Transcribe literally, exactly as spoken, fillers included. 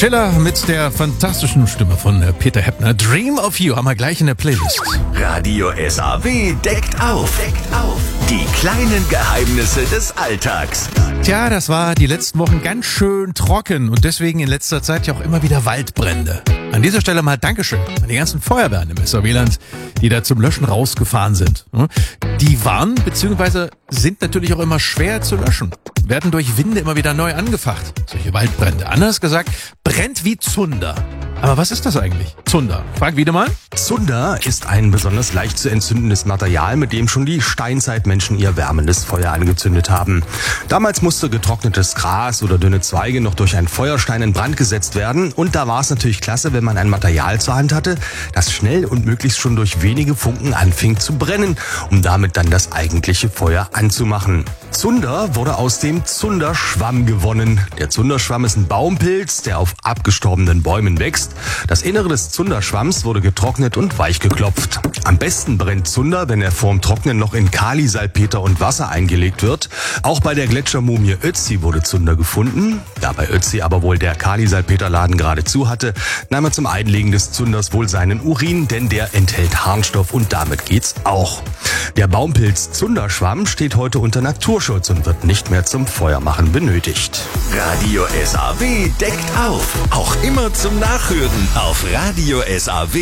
Schiller mit der fantastischen Stimme von Peter Heppner. Dream of You haben wir gleich in der Playlist. Radio S A W deckt auf. Deckt auf. Die kleinen Geheimnisse des Alltags. Tja, das war die letzten Wochen ganz schön trocken und deswegen in letzter Zeit ja auch immer wieder Waldbrände. An dieser Stelle mal Dankeschön an die ganzen Feuerwehren im S A W-Land, die da zum Löschen rausgefahren sind. Die waren bzw. sind natürlich auch immer schwer zu löschen, werden durch Winde immer wieder neu angefacht. Solche Waldbrände. Anders gesagt, brennt wie Zunder. Aber was ist das eigentlich? Zunder. Frag wieder mal. Zunder ist ein besonders leicht zu entzündendes Material, mit dem schon die Steinzeitmenschen ihr wärmendes Feuer angezündet haben. Damals musste getrocknetes Gras oder dünne Zweige noch durch einen Feuerstein in Brand gesetzt werden. Und da war es natürlich klasse, wenn man ein Material zur Hand hatte, das schnell und möglichst schon durch wenige Funken anfing zu brennen, um damit dann das eigentliche Feuer anzumachen. Zunder wurde aus dem Zunderschwamm gewonnen. Der Zunderschwamm ist ein Baumpilz, der auf abgestorbenen Bäumen wächst. Das Innere des Zunderschwamms wurde getrocknet und weich geklopft. Am besten brennt Zunder, wenn er vorm Trocknen noch in Kali, Salpeter und Wasser eingelegt wird. Auch bei der Gletschermumie Ötzi wurde Zunder gefunden. Da bei Ötzi aber wohl der Kali-Salpeterladen gerade zu hatte, nahm er zum Einlegen des Zunders wohl seinen Urin, denn der enthält Harnstoff und damit geht's auch. Der Baumpilz Zunderschwamm steht heute unter Naturschutz und wird nicht mehr zum Feuermachen benötigt. Radio S A W deckt auf. Auch immer zum Nachhören auf Radio S A W.